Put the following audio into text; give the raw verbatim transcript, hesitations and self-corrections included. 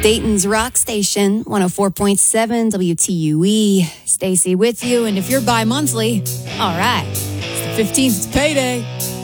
Dayton's Rock Station, one oh four point seven W T U E. Stacy with you, and if you're bi-monthly, all right, it's the fifteenth, it's payday.